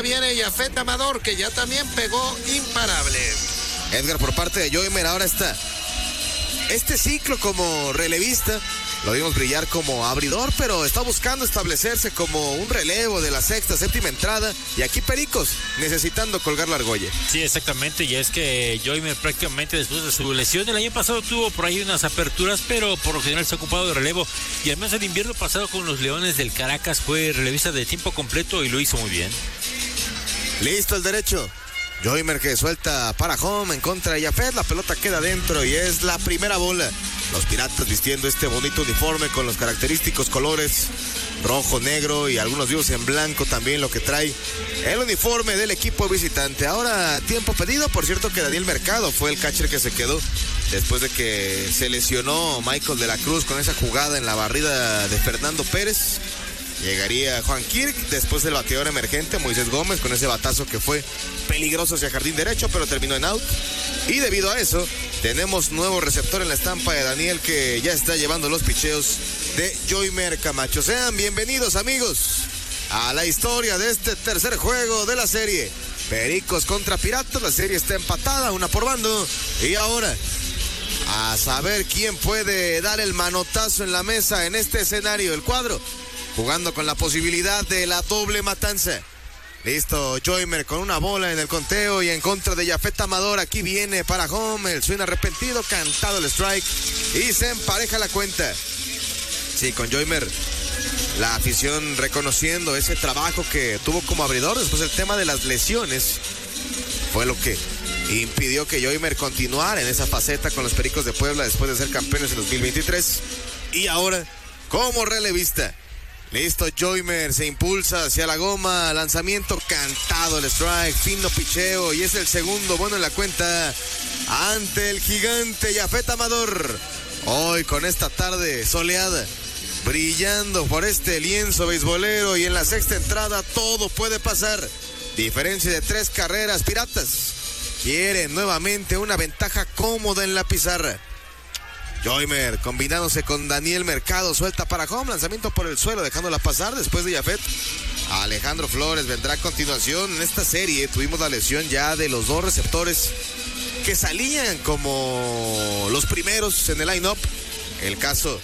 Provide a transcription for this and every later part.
viene Yafet Amador, que ya también pegó imparable. Edgar, por parte de Joymer, ahora está este ciclo como relevista. Lo vimos brillar como abridor, pero está buscando establecerse como un relevo de la sexta, séptima entrada. Y aquí Pericos necesitando colgar la argolla. Sí, exactamente. Y es que Joymer prácticamente después de su lesión el año pasado tuvo por ahí unas aperturas, pero por lo general se ha ocupado de relevo. Y además el invierno pasado con los Leones del Caracas fue relevista de tiempo completo y lo hizo muy bien. Listo el derecho. Joymer que suelta para home en contra de Yafet. La pelota queda dentro y es la primera bola. Los Piratas vistiendo este bonito uniforme con los característicos colores rojo, negro y algunos vivos en blanco también, lo que trae el uniforme del equipo visitante. Ahora tiempo pedido, por cierto que Daniel Mercado fue el catcher que se quedó después de que se lesionó Michael de la Cruz con esa jugada en la barrida de Fernando Pérez. Llegaría Juan Kirk, después del bateador emergente Moisés Gómez con ese batazo que fue peligroso hacia jardín derecho, pero terminó en out. Y debido a eso, tenemos nuevo receptor en la estampa de Daniel, que ya está llevando los picheos de Joymer Camacho. Sean bienvenidos, amigos, a la historia de este tercer juego de la serie. Pericos contra Piratas, la serie está empatada, 1 por bando. Y ahora, a saber quién puede dar el manotazo en la mesa en este escenario. El cuadro jugando con la posibilidad de la doble matanza. Listo, Joymer con una bola en el conteo y en contra de Yafet Amador. Aquí viene para home, el swing arrepentido, cantado el strike y se empareja la cuenta. Sí, con Joymer, la afición reconociendo ese trabajo que tuvo como abridor. Después el tema de las lesiones fue lo que impidió que Joymer continuara en esa faceta con los Pericos de Puebla después de ser campeones en 2023. Y ahora, como relevista, listo, Joymer se impulsa hacia la goma, lanzamiento cantado, el strike, fino picheo y es el segundo bueno en la cuenta ante el gigante Yafet Amador. Hoy con esta tarde soleada, brillando por este lienzo beisbolero y en la sexta entrada todo puede pasar. Diferencia de 3 carreras, Piratas quieren nuevamente una ventaja cómoda en la pizarra. Joymer combinándose con Daniel Mercado, suelta para home, lanzamiento por el suelo, dejándola pasar después de Yafet. Alejandro Flores vendrá a continuación. En esta serie tuvimos la lesión ya de los 2 receptores que salían como los primeros en el line-up. El caso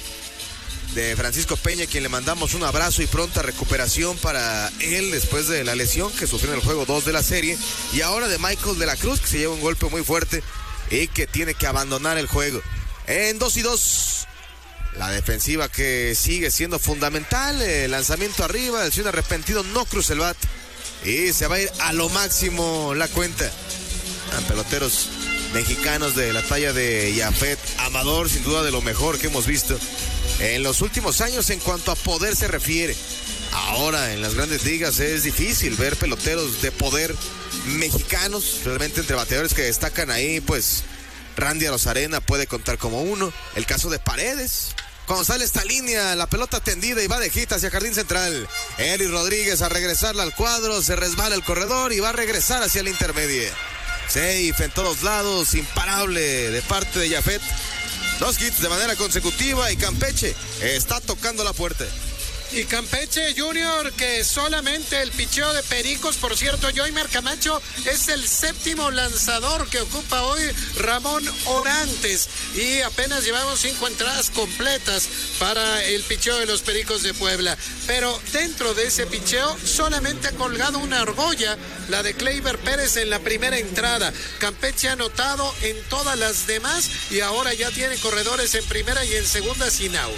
de Francisco Peña, quien le mandamos un abrazo y pronta recuperación para él después de la lesión que sufrió en el juego 2 de la serie. Y ahora de Michael de la Cruz, que se lleva un golpe muy fuerte y que tiene que abandonar el juego. En 2-2, la defensiva que sigue siendo fundamental. El lanzamiento arriba, el swing arrepentido, no cruza el bat y se va a ir a lo máximo la cuenta. Peloteros mexicanos de la talla de Yafet Amador, sin duda de lo mejor que hemos visto en los últimos años en cuanto a poder se refiere. Ahora en las grandes ligas es difícil ver peloteros de poder mexicanos, realmente entre bateadores que destacan ahí, pues Randy Arozarena puede contar como uno. El caso de Paredes, cuando sale esta línea, la pelota tendida y va de hit hacia jardín central. Eri Rodríguez a regresarla al cuadro, se resbala el corredor y va a regresar hacia la intermedia. Safe en todos lados, imparable de parte de Yafet. 2 hits de manera consecutiva y Campeche está tocando la puerta. Y Campeche Junior, que solamente el picheo de Pericos, por cierto, Joymer Camacho es el 7º lanzador que ocupa hoy Ramón Orantes. Y apenas llevamos 5 entradas completas para el picheo de los Pericos de Puebla. Pero dentro de ese picheo solamente ha colgado una argolla, la de Kleiber Pérez en la primera entrada. Campeche ha anotado en todas las demás y ahora ya tiene corredores en primera y en segunda sin out.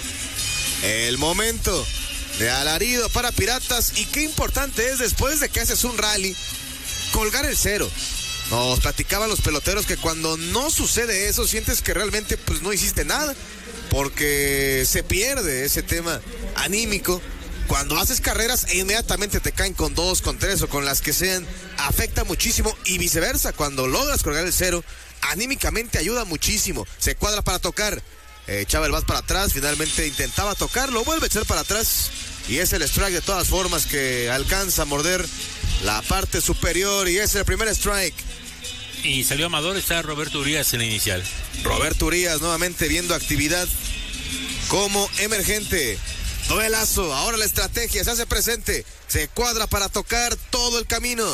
El momento de alarido para Piratas, y qué importante es después de que haces un rally colgar el 0. Nos platicaban los peloteros que cuando no sucede eso sientes que realmente pues no hiciste nada, porque se pierde ese tema anímico. Cuando haces carreras e inmediatamente te caen con 2, con 3 o con las que sean, afecta muchísimo, y viceversa, cuando logras colgar el 0 anímicamente ayuda muchísimo. Se cuadra para tocar, echaba el bat para atrás, finalmente intentaba tocarlo, vuelve a echar para atrás y es el strike de todas formas que alcanza a morder la parte superior y es el primer strike. Y salió Amador, está Roberto Urias en la inicial. Roberto Urias nuevamente viendo actividad como emergente. Duelazo, ahora la estrategia se hace presente, se cuadra para tocar todo el camino.